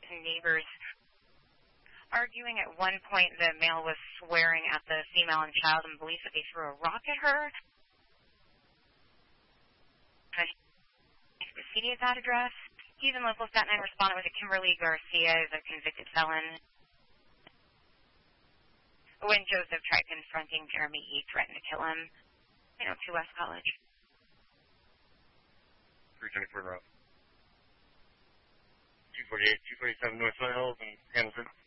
neighbors arguing. At one point, the male was swearing at the female and child and believes that they threw a rock at her. The CD at that address. Houston local Staten Island respondent was a Kimberly Garcia, is a convicted felon. When Joseph tried confronting Jeremy, he threatened to kill him. 2 West College. 324 North. 248, 247 North Hills and Hamilton.